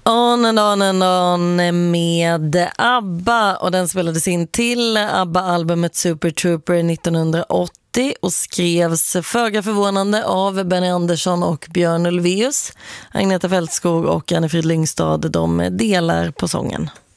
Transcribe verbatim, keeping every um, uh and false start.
On and on and on med ABBA, och den spelades in till ABBA-albumet Super Trooper nittonhundraåttio och skrevs föga förvånande av Benny Andersson och Björn Ulvaeus. Agneta Fältskog och Anne-Frid Lyngstad, de delar på sången.